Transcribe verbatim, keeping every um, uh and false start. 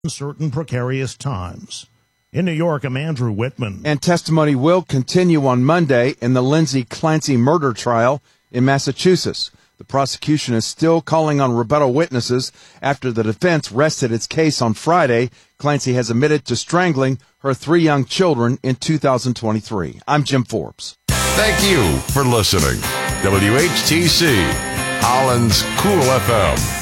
certain precarious times. In New York, I'm Andrew Whitman. And testimony will continue on Monday in the Lindsay Clancy murder trial in Massachusetts. The prosecution is still calling on rebuttal witnesses after the defense rested its case on Friday. Clancy has admitted to strangling her three young children in two thousand twenty-three. I'm Jim Forbes. Thank you for listening. W H T C, Holland's Cool F M.